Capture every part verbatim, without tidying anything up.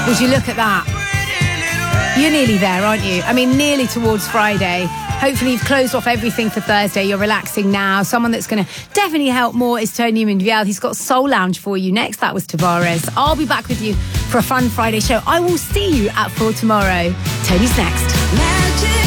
Would you look at that? You're nearly there, aren't you? I mean, nearly towards Friday. Hopefully you've closed off everything for Thursday. You're relaxing now. Someone that's going to definitely help more is Tony Mundial. He's got Soul Lounge for you next. That was Tavares. I'll be back with you for a fun Friday show. I will see you at four tomorrow. Tony's next. Magic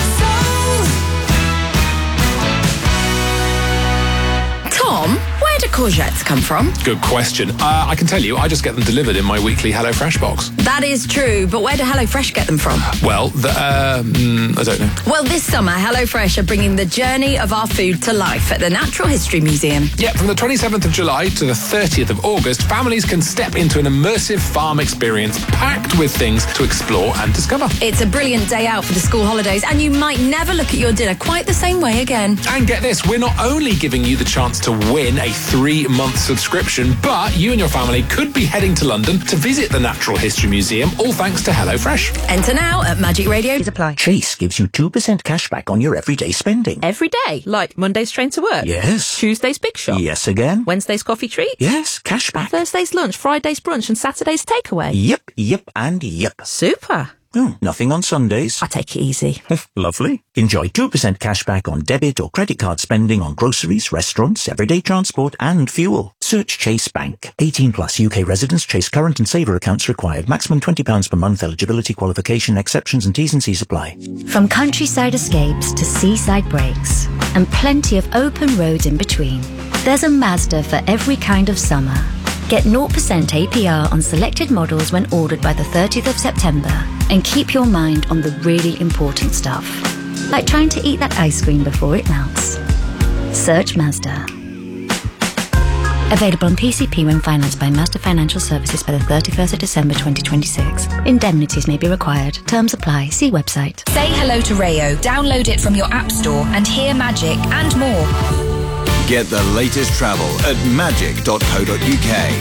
Soul. Tom, where do courgettes come from? Good question. Uh, I can tell you, I just get them delivered in my weekly HelloFresh box. That is true, but where do HelloFresh get them from? Well, the, uh, mm, I don't know. Well, this summer, HelloFresh are bringing the journey of our food to life at the Natural History Museum. Yeah, from the twenty-seventh of July to the thirtieth of August, families can step into an immersive farm experience packed with things to explore and discover. It's a brilliant day out for the school holidays, and you might never look at your dinner quite the same way again. And get this, we're not only giving you the chance to win a three-month subscription, but you and your family could be heading to London to visit the Natural History Museum, all thanks to HelloFresh. Enter now at Magic Radio. Apply. Chase gives you two percent cash back on your everyday spending. Every day? Like Monday's train to work? Yes. Tuesday's big shop? Yes again. Wednesday's coffee treat? Yes, cash back. Thursday's lunch, Friday's brunch and Saturday's takeaway? Yep, yep and yep. Super. Oh, nothing on Sundays. I take it easy. Lovely. Enjoy two percent cash back on debit or credit card spending on groceries, restaurants, everyday transport and fuel. Search Chase Bank. eighteen plus U K residents. Chase current and saver accounts required. Maximum twenty pounds per month. Eligibility, qualification, exceptions and T's and C's apply. From countryside escapes to seaside breaks and plenty of open roads in between, there's a Mazda for every kind of summer. Get zero percent A P R on selected models when ordered by the thirtieth of September and keep your mind on the really important stuff, like trying to eat that ice cream before it melts. Search Mazda. Available on P C P when financed by Mazda Financial Services by the thirty-first of December twenty twenty-six. Indemnities may be required. Terms apply. See website. Say hello to Rayo. Download it from your app store and hear magic and more. Get the latest travel at magic dot co dot U K.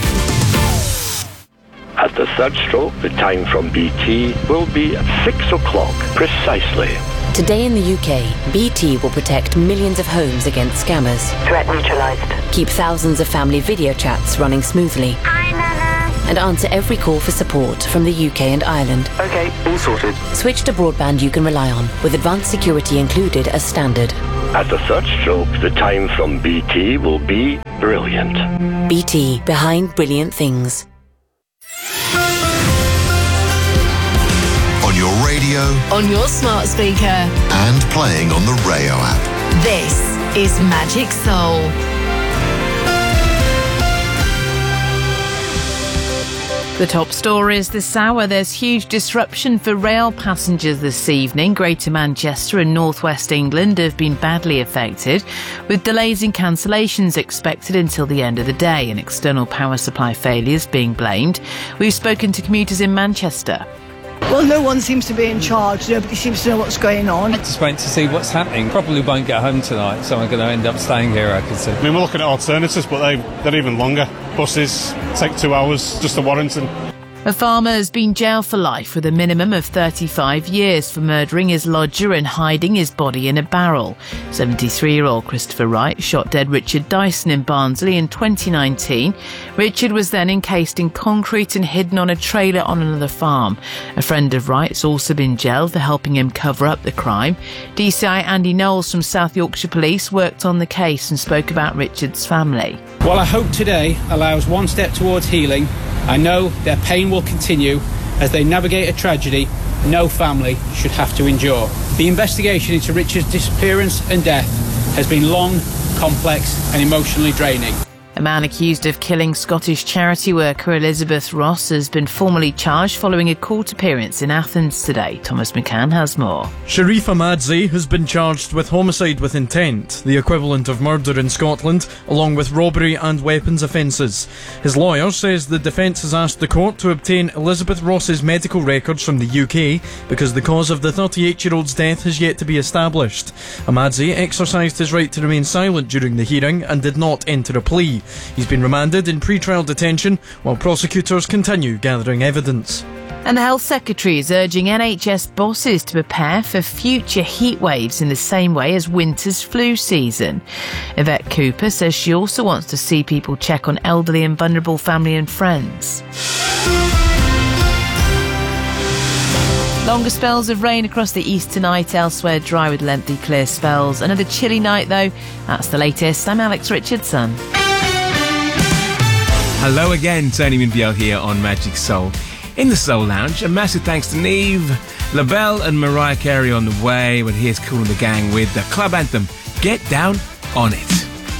At the third stroke, the time from B T will be at six o'clock precisely. Today in the U K, B T will protect millions of homes against scammers. Threat neutralised. Keep thousands of family video chats running smoothly. Hi, Nana. And answer every call for support from the U K and Ireland. Okay, all sorted. Switch to broadband you can rely on, with advanced security included as standard. At the third stroke, the time from B T will be brilliant. B T, behind brilliant things. On your radio, on your smart speaker, and playing on the Rayo app. This is Magic Soul. The top stories this hour. There's huge disruption for rail passengers this evening. Greater Manchester and North West England have been badly affected, with delays and cancellations expected until the end of the day and external power supply failures being blamed. We've spoken to commuters in Manchester. Well, no one seems to be in charge. Nobody seems to know what's going on. Just waiting to see what's happening. Probably won't get home tonight, so I'm going to end up staying here, I can see. I mean, we're looking at alternatives, but they, they're even longer. Buses take two hours just to Warrington. A farmer has been jailed for life with a minimum of thirty-five years for murdering his lodger and hiding his body in a barrel. seventy-three-year-old Christopher Wright shot dead Richard Dyson in Barnsley in twenty nineteen. Richard was then encased in concrete and hidden on a trailer on another farm. A friend of Wright's also been jailed for helping him cover up the crime. D C I Andy Knowles from South Yorkshire Police worked on the case and spoke about Richard's family. While I hope today allows one step towards healing, I know their pain will continue as they navigate a tragedy no family should have to endure. The investigation into Richard's disappearance and death has been long, complex and emotionally draining. A man accused of killing Scottish charity worker Elizabeth Ross has been formally charged following a court appearance in Athens today. Thomas McCann has more. Sharif Ahmadzi has been charged with homicide with intent, the equivalent of murder in Scotland, along with robbery and weapons offences. His lawyer says the defence has asked the court to obtain Elizabeth Ross's medical records from the U K because the cause of the thirty-eight-year-old's death has yet to be established. Ahmadzi exercised his right to remain silent during the hearing and did not enter a plea. He's been remanded in pre-trial detention while prosecutors continue gathering evidence. And the Health Secretary is urging N H S bosses to prepare for future heat waves in the same way as winter's flu season. Yvette Cooper says she also wants to see people check on elderly and vulnerable family and friends. Longer spells of rain across the east tonight, elsewhere dry with lengthy clear spells. Another chilly night though. That's the latest. I'm Alex Richardson. Hello again, Tony Minviel here on Magic Soul. In the Soul Lounge, a massive thanks to Neve, LaBelle and Mariah Carey on the way, but here's Kool and the Gang with the club anthem, Get Down On It.